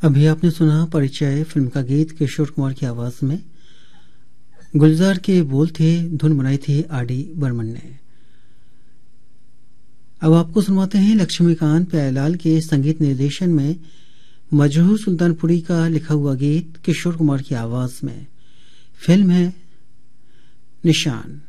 अभी आपने सुना परिचय फिल्म का गीत किशोर कुमार की आवाज में। गुलजार के बोल थे, धुन बनाई थी आर.डी. बर्मन ने। अब आपको सुनवाते हैं लक्ष्मीकांत प्यारेलाल के संगीत निर्देशन में मजहूर सुल्तानपुरी का लिखा हुआ गीत किशोर कुमार की आवाज में। फिल्म है निशान।